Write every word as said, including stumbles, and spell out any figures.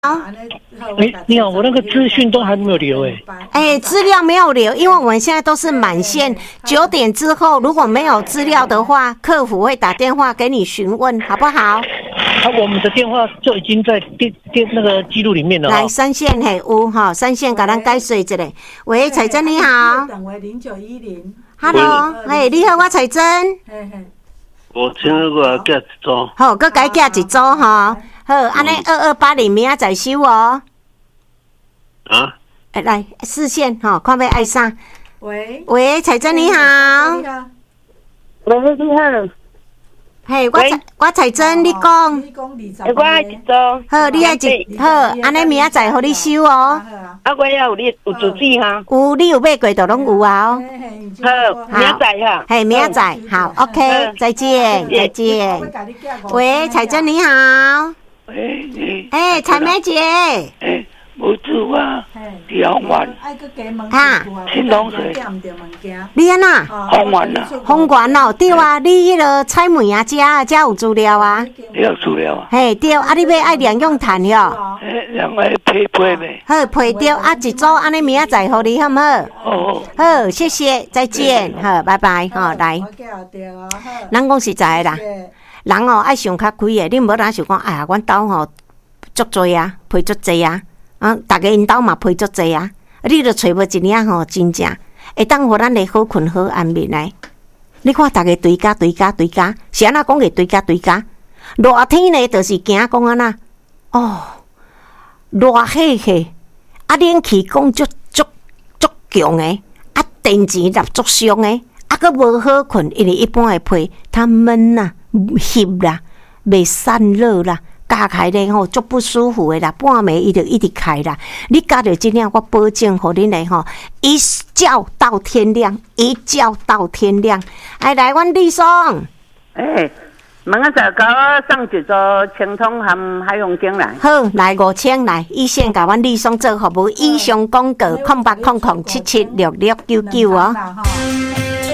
好， 哎，你好，我那个资讯都还没有留哎。 哎，资料没有留，因为我们现在都是满线，九点之后如果没有资料的话，客服会打电话给你询问，好不好？ 啊，我们的电话就已经在电电那个记录里面了。 来，三线嘿有哈，三线给咱解说一下。喂，彩珍你好。 零九一零。 Hello， 嘿，你好，我彩珍。 我请那个寄一组。 好，佮改寄一组哈。好，安尼二二八零明仔载收哦。 啊？ 哎，来视线哈，看要爱啥？ 喂喂，彩珍你好。 你好。 喂，你好。 嘿，我彩我彩珍，你讲。 哎，我爱一组。 好，你爱一好，安尼明仔载互你收哦。 啊，我要有你有纸纸哈。 有，你有买过都拢有啊哦。 好，明仔载哈。 嘿，明仔载好 ，OK， 再见，再见。喂，彩珍你好。 喂，你。 哎，彩梅姐。 哎，无主啊，聊完。 啊， 青龙水。 你安那？ 红完了。 红完哦，对啊，你迄个菜梅啊，遮遮有资料啊。 你有资料啊？ 嘿，对，啊，你要爱两用炭哟。 哎，两个配配呗。 好，配对啊，一组安尼明仔载互你好唔好？ 哦。 好，谢谢，再见，好，拜拜，好，来。咱讲实在啦。人哦爱想较开诶，你无哪想讲，哎呀，阮兜吼足多啊，赔足济啊，啊，逐个因兜嘛赔足济啊，你著找无一领吼，真正会当互咱来好困好安眠来。你看逐个对家对家对家，是安怎讲个对家对家？热天呢，就是惊讲安那哦，热火火，啊，冷气讲足足足强诶，啊，电钱入足伤诶，啊，佫无好困，因为一般诶被它闷呐。翕啦，袂散热啦，加开咧吼，足不舒服诶啦。半暝伊就一直开啦。你加着即领，我保证互恁咧吼，一觉到天亮，一觉到天亮。哎，来，阮李松。 哎，明仔载甲我送一组清通含海洋景来。 好，来五千来，一线甲阮李松做服务，以上广告空八空空七七六六九九哦。